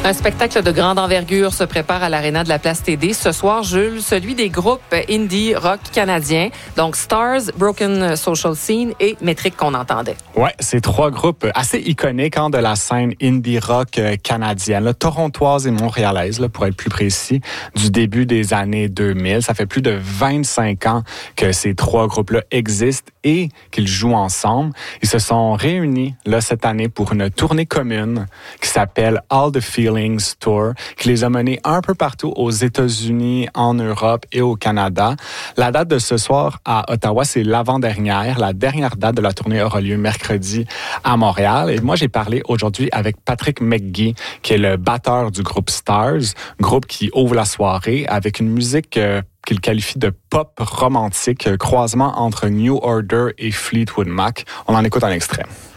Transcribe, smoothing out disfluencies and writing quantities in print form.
Un spectacle de grande envergure se prépare à l'Arena de la Place TD. Ce soir, Jules, celui des groupes indie rock canadiens, donc Stars, Broken Social Scene et Metric qu'on entendait. Ouais, c'est trois groupes assez iconiques de la scène indie rock canadienne, là, torontoise et montréalaise, là, pour être plus précis, du début des années 2000. Ça fait plus de 25 ans que ces trois groupes-là existent et qu'ils jouent ensemble. Ils se sont réunis là, cette année pour une tournée commune qui s'appelle All the Feelings Tour, qui les a menés un peu partout aux États-Unis, en Europe et au Canada. La date de ce soir à Ottawa, c'est l'avant-dernière. La dernière date de la tournée aura lieu mercredi à Montréal. Et moi, j'ai parlé aujourd'hui avec Patrick McGee, qui est le batteur du groupe Stars, groupe qui ouvre la soirée avec une musique qu'il qualifie de pop romantique, croisement entre New Order et Fleetwood Mac. On en écoute un extrait.